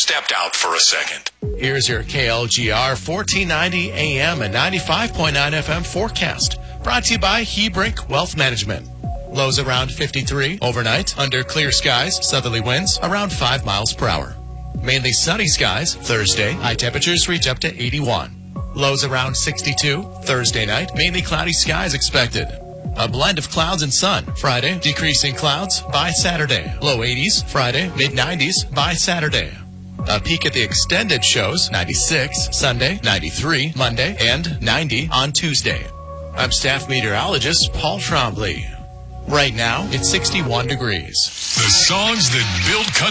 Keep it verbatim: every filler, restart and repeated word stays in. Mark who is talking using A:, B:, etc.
A: stepped out for a second.
B: Here's your K L G R fourteen ninety A M and ninety-five point nine F M forecast. Brought to you by Hebrink Wealth Management. Lows around fifty-three overnight. Under clear skies, southerly winds around five miles per hour. Mainly sunny skies Thursday. High temperatures reach up to eighty-one. Lows around sixty-two. Thursday night, mainly cloudy skies expected. A blend of clouds and sun. Friday, decreasing clouds by Saturday. Low eighties. Friday, mid nineties by Saturday. A peek at the extended shows, ninety-six Sunday, ninety-three Monday, and ninety on Tuesday. I'm staff meteorologist Paul Trombley. Right now, it's sixty-one degrees.
A: The songs that build country.